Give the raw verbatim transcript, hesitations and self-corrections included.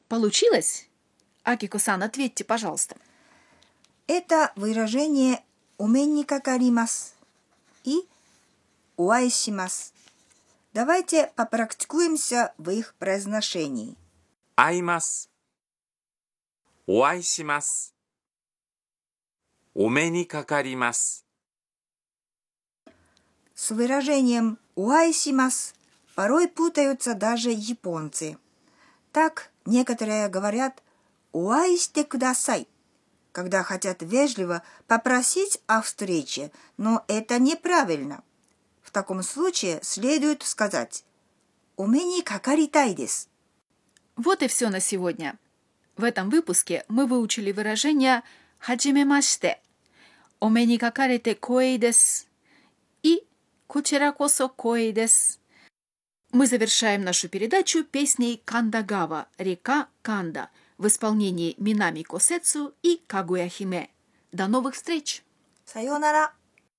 Получилось? Акико-сан, ответьте, пожалуйста. Это выражение «уменникакаримас» и «уайшимас». Давайте попрактикуемся в их произношении. 会います。お会いします。お目にかかります。 С выражением «уайшимас» порой путаются даже японцы. Так некоторые говорят «уайшите кудасай», когда хотят вежливо попросить о встрече, но это неправильно. В таком случае следует сказать «уменни какаритай десу». Вот и все на сегодня. В этом выпуске мы выучили выражение «хаджимемашите», «оме ни какарете коэй десу» и «кучера косо коэй десу». Мы завершаем нашу передачу песней «Кандагава. Река Канда» в исполнении Минами Косэцу и Кагуя Химе. До новых встреч! Сайонара!